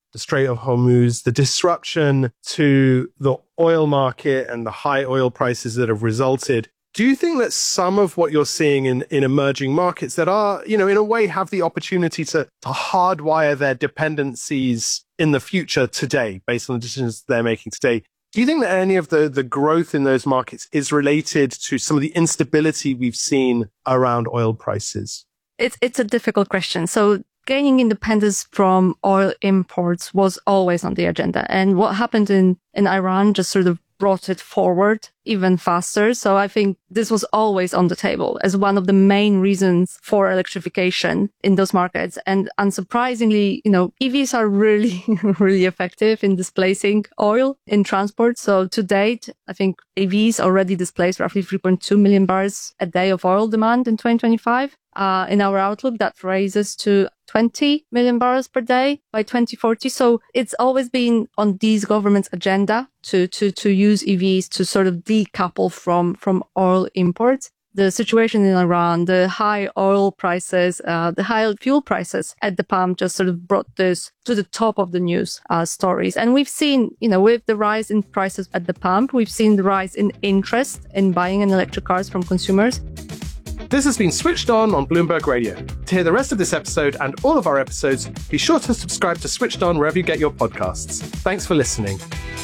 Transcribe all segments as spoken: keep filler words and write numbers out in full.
the Strait of Hormuz, the disruption to the oil market and the high oil prices that have resulted. Do you think that some of what you're seeing in, in emerging markets that are, you know, in a way have the opportunity to, to hardwire their dependencies in the future today, based on the decisions they're making today? Do you think that any of the, the growth in those markets is related to some of the instability we've seen around oil prices? It's, it's a difficult question. So gaining independence from oil imports was always on the agenda. And what happened in, in Iran just sort of brought it forward even faster. So I think this was always on the table as one of the main reasons for electrification in those markets. And unsurprisingly, you know, E Vs are really, really effective in displacing oil in transport. So to date, I think E Vs already displaced roughly three point two million barrels a day of oil demand in twenty twenty-five. Uh, in our outlook, that raises to twenty million barrels per day by twenty forty. So it's always been on these governments' agenda to, to, to use E Vs to sort of decouple from, from oil imports. The situation in Iran, the high oil prices, uh, the high fuel prices at the pump just sort of brought this to the top of the news uh, stories. And we've seen, you know, with the rise in prices at the pump, we've seen the rise in interest in buying an electric cars from consumers. This has been Switched On on Bloomberg Radio. To hear the rest of this episode and all of our episodes, be sure to subscribe to Switched On wherever you get your podcasts. Thanks for listening.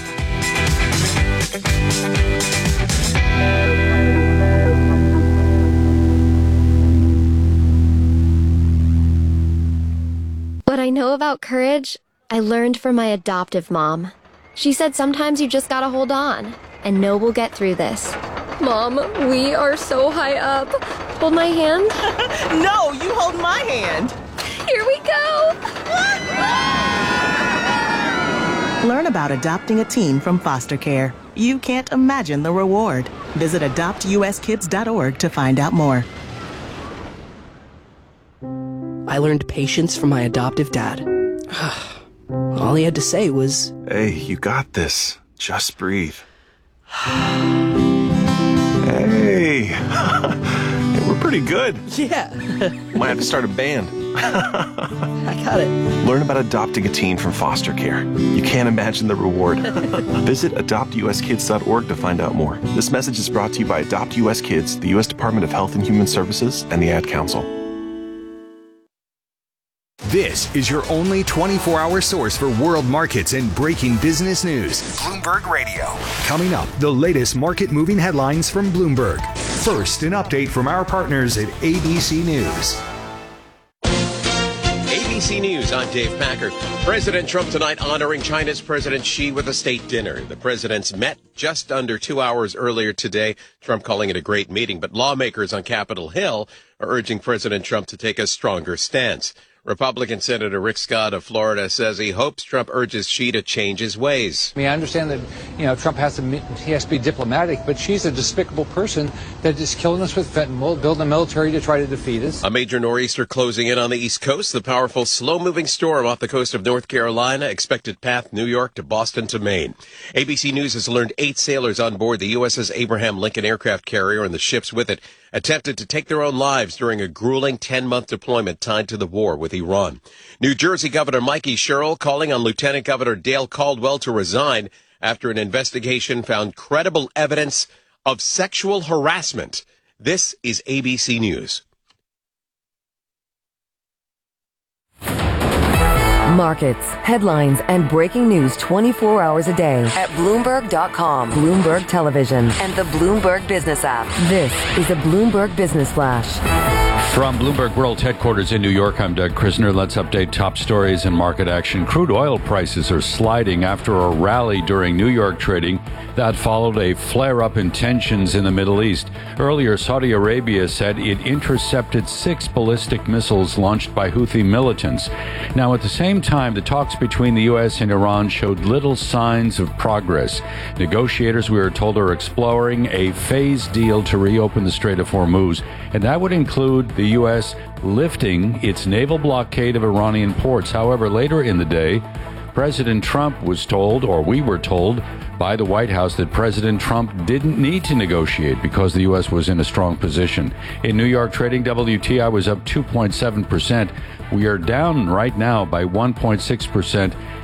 What I know about courage, I learned from my adoptive mom. She said sometimes you just gotta hold on and know we'll get through this. Mom, we are so high up. Hold my hand. No, you hold my hand. Here we go. Learn about adopting a teen from foster care. You can't imagine the reward. Visit adopt u s kids dot org to find out more. I learned patience from my adoptive dad. All he had to say was, "Hey, you got this. Just breathe." Hey, we're pretty good. Yeah. Might have to start a band. I got it. Learn about adopting a teen from foster care. You can't imagine the reward. Visit adopt u s kids dot org to find out more. This message is brought to you by Adopt U S Kids, the U S Department of Health and Human Services, and the Ad Council. This is your only twenty-four hour source for world markets and breaking business news. Bloomberg Radio. Coming up, the latest market moving headlines from Bloomberg. First, an update from our partners at A B C News. A B C News, I'm Dave Packer. President Trump tonight honoring China's President Xi with a state dinner. The presidents met just under two hours earlier today, Trump calling it a great meeting. But lawmakers on Capitol Hill are urging President Trump to take a stronger stance. Republican Senator Rick Scott of Florida says he hopes Trump urges Xi to change his ways. I mean, I understand that, you know, Trump has to he has to be diplomatic, but she's a despicable person that is killing us with fentanyl, building a military to try to defeat us. A major nor'easter closing in on the East Coast. The powerful, slow-moving storm off the coast of North Carolina, expected path New York to Boston to Maine. A B C News has learned eight sailors on board the U S S Abraham Lincoln aircraft carrier and the ships with it attempted to take their own lives during a grueling ten-month deployment tied to the war with Iran. New Jersey Governor Mikey Sherrill calling on Lieutenant Governor Dale Caldwell to resign after an investigation found credible evidence of sexual harassment. This is A B C News. Markets, headlines, and breaking news twenty-four hours a day at Bloomberg dot com, Bloomberg Television, and the Bloomberg Business app. This is a Bloomberg Business Flash. From Bloomberg World Headquarters in New York, I'm Doug Krisner. Let's update top stories and market action. Crude oil prices are sliding after a rally during New York trading that followed a flare-up in tensions in the Middle East. Earlier, Saudi Arabia said it intercepted six ballistic missiles launched by Houthi militants. Now, at the same time, the talks between the U S and Iran showed little signs of progress. Negotiators, we are told, are exploring a phased deal to reopen the Strait of Hormuz, and that would include the U S lifting its naval blockade of Iranian ports. However, later in the day, President Trump was told, or we were told, by the White House that President Trump didn't need to negotiate because the U S was in a strong position. In New York trading, W T I was up two point seven percent. We are down right now by one point six percent.